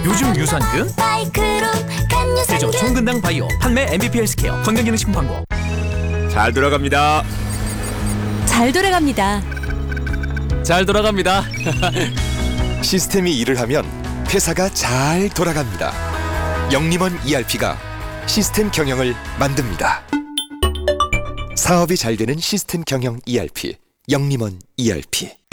요즘 유산균 제조 총근당 바이오 판매 MVP 헬스케어 건강기능식품 광고. 잘 돌아갑니다. 잘 돌아갑니다. 잘 돌아갑니다. 시스템이 일을 하면 회사가 잘 돌아갑니다. 영림원 ERP가 시스템 경영을 만듭니다. 사업이 잘 되는 시스템 경영 ERP, 영림원 ERP.